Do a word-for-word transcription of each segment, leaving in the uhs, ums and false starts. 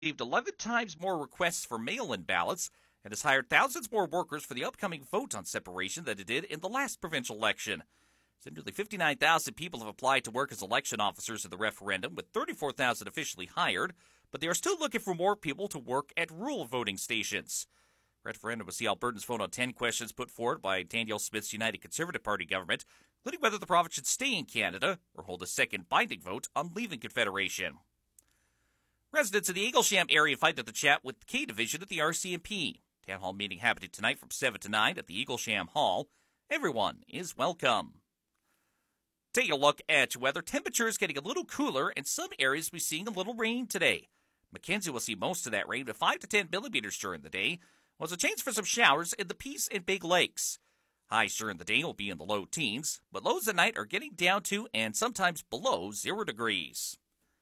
received eleven times more requests for mail-in ballots and has hired thousands more workers for the upcoming vote on separation than it did in the last provincial election. So nearly fifty-nine thousand people have applied to work as election officers in the referendum, with thirty-four thousand officially hired, but they are still looking for more people to work at rural voting stations. Referendum will see Albertans vote on ten questions put forward by Danielle Smith's United Conservative Party government, including whether the province should stay in Canada or hold a second binding vote on leaving Confederation. Residents in the Eaglesham area invited to chat with the K Division at the R C M P. Town hall meeting happening tonight from seven to nine at the Eaglesham Hall. Everyone is welcome. Taking a look at weather, temperatures getting a little cooler, and some areas will be seeing a little rain today. Mackenzie will see most of that rain with five to ten millimeters during the day, while there's a chance for some showers in the Peace and Big Lakes. Highs during the day will be in the low teens, but lows at night are getting down to and sometimes below zero degrees.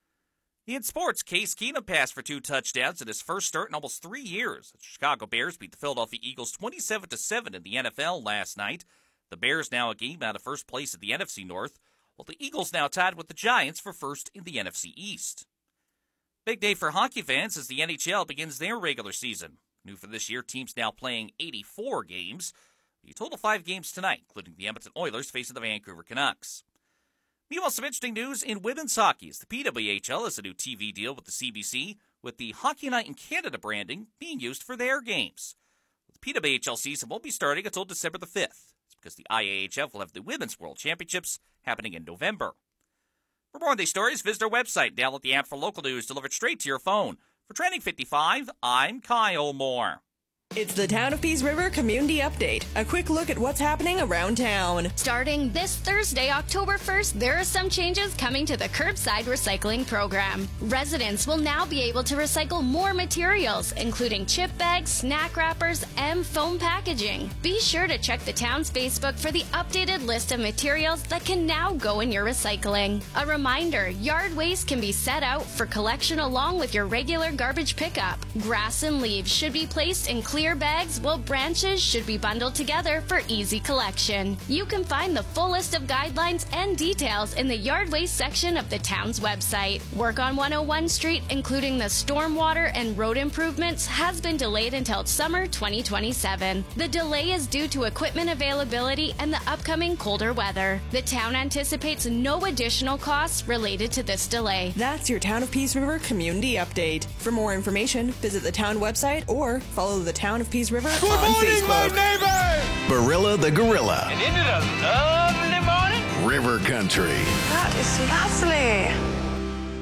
In sports, Case Keenum passed for two touchdowns in his first start in almost three years. The Chicago Bears beat the Philadelphia Eagles twenty-seven to seven in the N F L last night. The Bears now a game out of first place in the N F C North, while the Eagles now tied with the Giants for first in the N F C East. Big day for hockey fans as the N H L begins their regular season. New for this year, teams now playing eighty-four games. The total five games tonight, including the Edmonton Oilers facing the Vancouver Canucks. Meanwhile, some interesting news in women's hockey as the P W H L has a new T V deal with the C B C, with the Hockey Night in Canada branding being used for their games. The P W H L season won't be starting until December the fifth. It's because the I A H F will have the Women's World Championships happening in November. For more on these stories, visit our website, download the app for local news delivered straight to your phone. For Trending fifty-five, I'm Kyle Moore. It's the Town of Peace River Community Update. A quick look at what's happening around town. Starting this Thursday, October first, there are some changes coming to the curbside recycling program. Residents will now be able to recycle more materials, including chip bags, snack wrappers, and foam packaging. Be sure to check the town's Facebook for the updated list of materials that can now go in your recycling. A reminder, yard waste can be set out for collection along with your regular garbage pickup. Grass and leaves should be placed in clear bags, while branches should be bundled together for easy collection. You can find the full list of guidelines and details in the yard waste section of the town's website. Work on one oh one Street, including the stormwater and road improvements, has been delayed until summer twenty twenty-seven. The delay is due to equipment availability and the upcoming colder weather. The town anticipates no additional costs related to this delay. That's your Town of Peace River Community Update. For more information, visit the town website or follow the Town of Peace River Good on morning, Facebook. my neighbor! Barilla the Gorilla. And isn't it a lovely morning? River Country. That is lovely.